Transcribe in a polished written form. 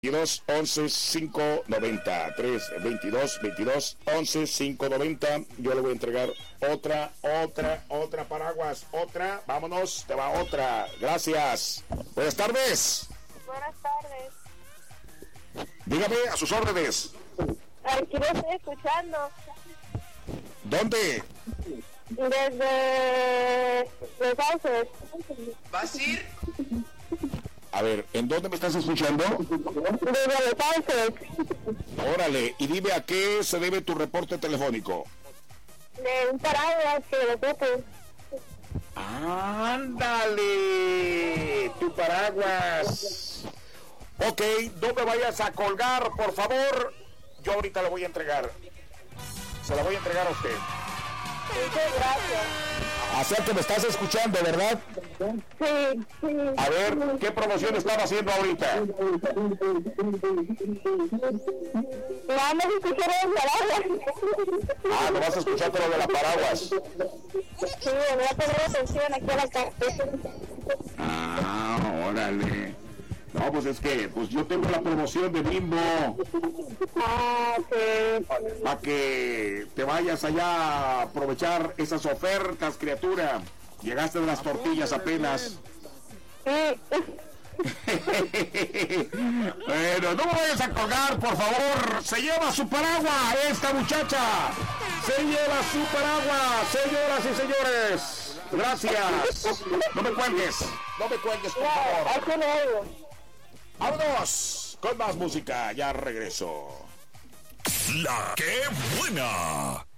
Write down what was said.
22 11 590 322 11 590. Yo le voy a entregar otra paraguas, otra. Vámonos, te va otra. Gracias. Buenas tardes. Buenas tardes. Dígame, a sus órdenes. Aquí lo estoy escuchando. ¿Dónde? Desde Los Sauces. ¿Vas a ir? A ver, ¿en dónde me estás escuchando? Desde Los Sauces. Órale, y dime a qué se debe tu reporte telefónico. De un paraguas que lo toque. ¡Ándale! Tu paraguas. Ok, no me vayas a colgar, por favor. Yo ahorita le voy a entregar. Se la voy a entregar a usted. Muchas gracias. Así que me estás escuchando, ¿verdad? Sí. A ver, ¿qué promoción estaba haciendo ahorita? Vamos a escuchar el paraguas. Ah, no vas a escuchar lo de la paraguas. Sí, voy a poner atención aquí a la carpeta. Ah, órale. No, pues es que yo tengo la promoción de Bimbo. Ah, sí. Para que te vayas allá a aprovechar esas ofertas, criatura. Llegaste de las tortillas apenas. Sí. Bueno, no me vayas a colgar, por favor. Se lleva su paraguas esta muchacha. Se lleva su paraguas, señoras y señores. Gracias. No me cuelgues, por favor. Aquí lo oigo. Vámonos con más música. Ya regreso. La que buena.